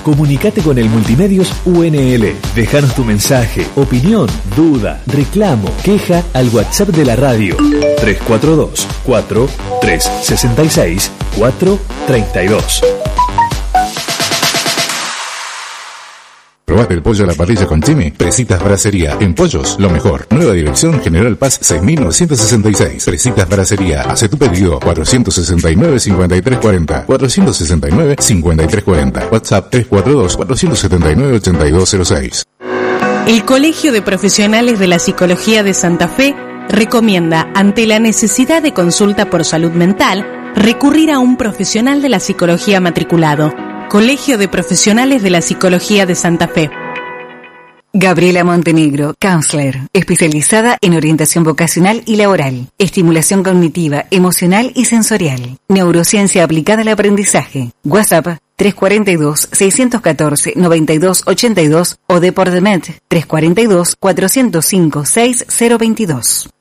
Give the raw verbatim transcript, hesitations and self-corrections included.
Comunicate con el Multimedios U N L. Déjanos tu mensaje, opinión, duda, reclamo, queja al WhatsApp de la radio tres cuatro dos, cuatro, tres seis seis, cuatro tres dos. ¿Probaste el pollo a la parrilla con Chimi? Presitas Brasería. En pollos, lo mejor. Nueva dirección, General Paz seis mil novecientos sesenta y seis. Presitas Brasería. Hace tu pedido. cuatrocientos sesenta y nueve, cincuenta y tres cuarenta. cuatrocientos sesenta y nueve, cincuenta y tres cuarenta. WhatsApp tres cuatro dos, cuatro siete nueve, ocho dos cero seis. El Colegio de Profesionales de la Psicología de Santa Fe recomienda, ante la necesidad de consulta por salud mental, recurrir a un profesional de la psicología matriculado. Colegio de Profesionales de la Psicología de Santa Fe. Gabriela Montenegro, counselor, especializada en orientación vocacional y laboral, estimulación cognitiva, emocional y sensorial, neurociencia aplicada al aprendizaje. WhatsApp tres cuatro dos, seis uno cuatro, nueve dos ocho dos o Depordemet tres cuatro dos, cuatro cero cinco, seis cero dos dos.